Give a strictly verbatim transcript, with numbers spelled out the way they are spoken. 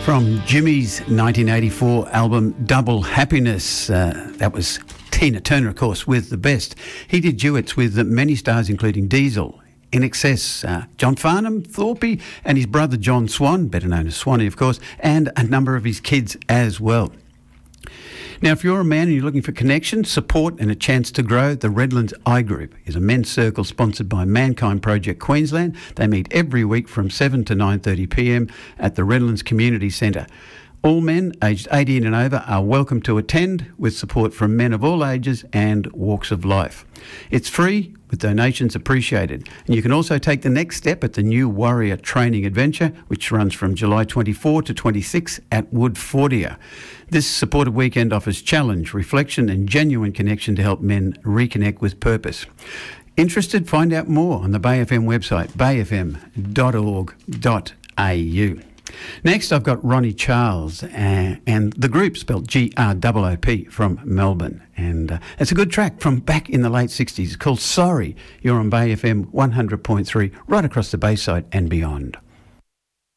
From Jimmy's nineteen eighty-four album Double Happiness, uh, that was Tina Turner, of course, with The Best. He did duets with many stars, including Diesel, In Excess, uh, John Farnham, Thorpe, and his brother John Swan, better known as Swanee, of course, and a number of his kids as well. Now, if you're a man and you're looking for connection, support and a chance to grow, the Redlands I Group is a men's circle sponsored by Mankind Project Queensland. They meet every week from seven to nine thirty p m at the Redlands Community Centre. All men aged eighteen and over are welcome to attend, with support from men of all ages and walks of life. It's free, with donations appreciated. And you can also take the next step at the new Warrior Training Adventure, which runs from July twenty-fourth to twenty-sixth at Woodfordia. This supported weekend offers challenge, reflection and genuine connection to help men reconnect with purpose. Interested? Find out more on the Bay F M website, bay f m dot org dot a u. Next, I've got Ronnie Charles uh, and the group, spelled G R O O P, from Melbourne. And uh, it's a good track from back in the late sixties called Sorry. You're on Bay F M one hundred point three, right across the Bayside and beyond.